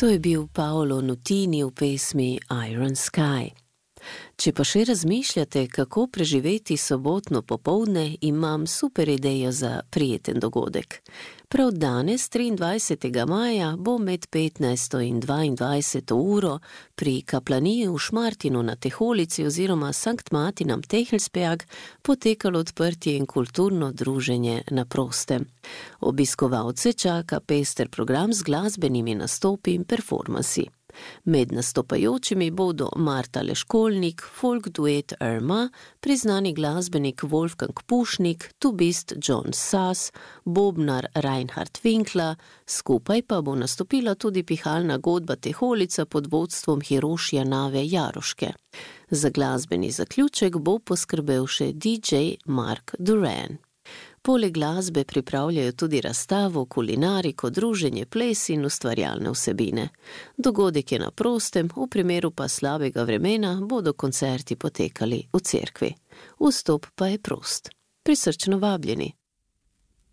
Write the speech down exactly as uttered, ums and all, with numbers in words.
To je bil Paolo Nutini v pesmi Iron Sky. Če pa še razmišljate, kako preživeti sobotno popoldne, imam super idejo za prijeten dogodek. Prav danes, triindvajsetega maja, bo med petnajsto in dvaindvajseto uro pri kaplaniji v Šmartinu na Teholici oziroma Sankt Martin am Techelsberg potekalo odprtje in kulturno druženje na prostem. Obiskovalce čaka pester program z glasbenimi nastopi in performansi. Med nastopajočimi bodo Marta Leškolnik, folk duet Irma, priznani glasbenik Wolfgang Pušnik, tubist John Sass, bobnar Reinhard Winkler, skupaj pa bo nastopila tudi pihalna godba Teholica pod vodstvom Hirošija Nave Jaroške. Za glasbeni zaključek bo poskrbel še D J Mark Duran. Poleg glasbe pripravljajo tudi razstavo, kulinariko, druženje, ples in ustvarjalne vsebine. Dogodek je na prostem, v primeru pa slabega vremena bodo koncerti potekali v cerkvi. Vstop pa je prost. Prisrčno vabljeni.